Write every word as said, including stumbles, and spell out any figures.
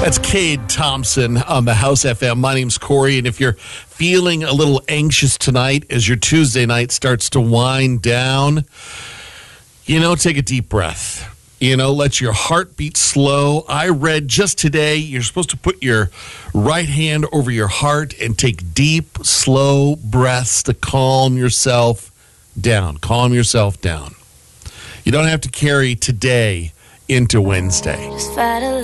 That's Cade Thompson on the House F M. My name's Corey, and if you're feeling a little anxious tonight as your Tuesday night starts to wind down, you know, take a deep breath. You know, let your heart beat slow. I read just today you're supposed to put your right hand over your heart and take deep, slow breaths to calm yourself down. Calm yourself down. You don't have to carry today into Wednesday.